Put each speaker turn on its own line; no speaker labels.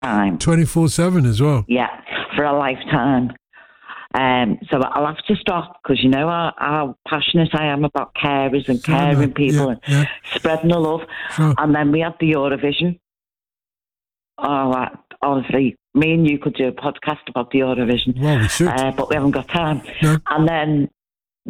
time.
24/7 as well.
Yeah, for a lifetime. So I'll have to stop because you know how passionate I am about carers and caring people and spreading the love.
Sure.
And then we had the Eurovision. Oh, honestly, me and you could do a podcast about the Eurovision.
Well, we should.
But we haven't got time.
No.
And then